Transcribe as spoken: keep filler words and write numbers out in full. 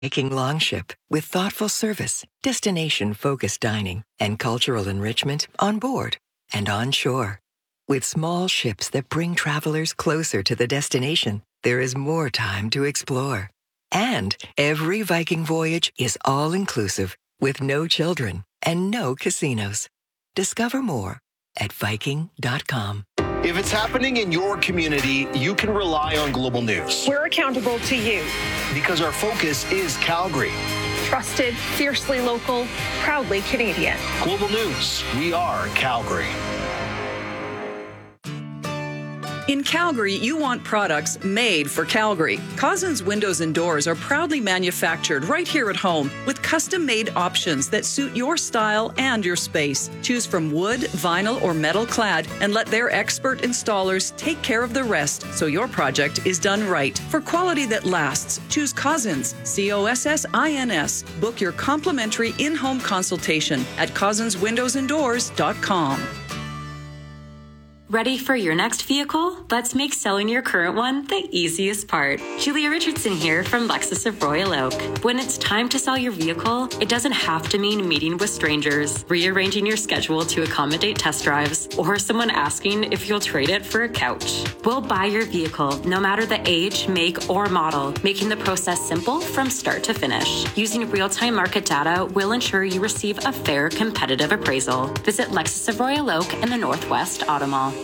Viking Longship with thoughtful service, destination-focused dining, and cultural enrichment on board and on shore. With small ships that bring travelers closer to the destination, there is more time to explore. And every Viking voyage is all-inclusive with no children and no casinos. Discover more at Viking dot com. If it's happening in your community, you can rely on Global News. We're accountable to you. Because our focus is Calgary. Trusted, fiercely local, proudly Canadian. Global News, we are Calgary. In Calgary, you want products made for Calgary. Cousins Windows and Doors are proudly manufactured right here at home with custom-made options that suit your style and your space. Choose from wood, vinyl, or metal clad and let their expert installers take care of the rest so your project is done right. For quality that lasts, choose Cousins, C O S S I N S. Book your complimentary in-home consultation at cousins windows and doors dot com. Ready for your next vehicle? Let's make selling your current one the easiest part. Julia Richardson here from Lexus of Royal Oak. When it's time to sell your vehicle, it doesn't have to mean meeting with strangers, rearranging your schedule to accommodate test drives, or someone asking if you'll trade it for a couch. We'll buy your vehicle, no matter the age, make, or model, making the process simple from start to finish. Using real-time market data will ensure you receive a fair, competitive appraisal. Visit Lexus of Royal Oak in the Northwest Auto Mall.